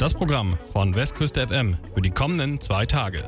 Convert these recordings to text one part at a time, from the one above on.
Das Programm von Westküste FM für die kommenden 2 Tage.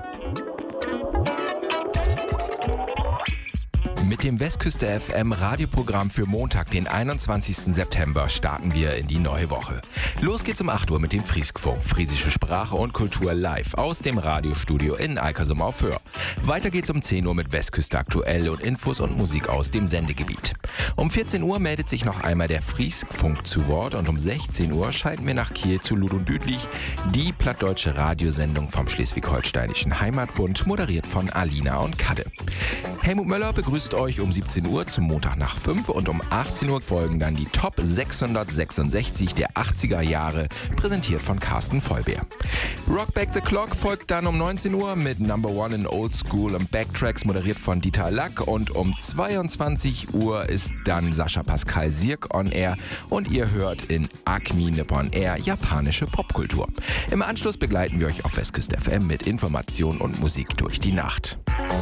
Mit dem Westküste FM Radioprogramm für Montag, den 21. September, starten wir in die neue Woche. Los geht's um 8 Uhr mit dem Frieskfunk, friesische Sprache und Kultur live aus dem Radiostudio in Alkersum auf Föhr. Weiter geht's um 10 Uhr mit Westküste aktuell und Infos und Musik aus dem Sendegebiet. Um 14 Uhr meldet sich noch einmal der Frieskfunk zu Wort und um 16 Uhr schalten wir nach Kiel zu Ludum Düdlich, die plattdeutsche Radiosendung vom Schleswig-Holsteinischen Heimatbund, moderiert von Alina und Kadde. Helmut Möller begrüßt euch um 17 Uhr zum Montag nach 5 und um 18 Uhr folgen dann die Top 666 der 80er Jahre, präsentiert von Carsten Vollbeer. Rock Back the Clock folgt dann um 19 Uhr mit Number One in Old School und Backtracks, moderiert von Dieter Lack, und um 22 Uhr ist dann Sascha Pascal Sirk on Air und ihr hört in Acme Nippon Air japanische Popkultur. Im Anschluss begleiten wir euch auf Westküste FM mit Information und Musik durch die Nacht.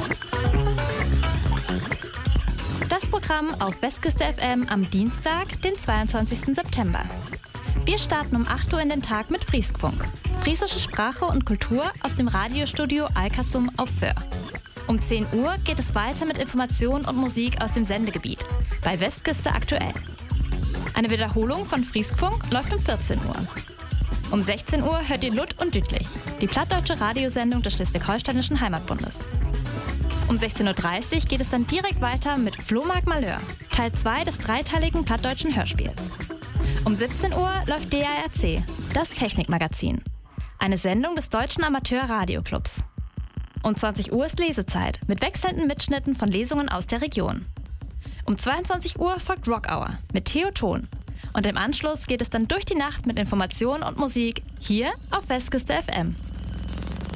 Das Programm auf Westküste FM am Dienstag, den 22. September. Wir starten um 8 Uhr in den Tag mit Frieskfunk. Friesische Sprache und Kultur aus dem Radiostudio Alkersum auf Föhr. Um 10 Uhr geht es weiter mit Informationen und Musik aus dem Sendegebiet bei Westküste aktuell. Eine Wiederholung von Frieskfunk läuft um 14 Uhr. Um 16 Uhr hört ihr Lud und Düdlich, die plattdeutsche Radiosendung des Schleswig-Holsteinischen Heimatbundes. Um 16.30 Uhr geht es dann direkt weiter mit Flohmarkt Malheur, Teil 2 des dreiteiligen plattdeutschen Hörspiels. Um 17 Uhr läuft DARC, das Technikmagazin, eine Sendung des Deutschen Amateur-Radioclubs. Um 20 Uhr ist Lesezeit mit wechselnden Mitschnitten von Lesungen aus der Region. Um 22 Uhr folgt Rock Hour mit Theo Ton. Und im Anschluss geht es dann durch die Nacht mit Informationen und Musik hier auf Westküste FM.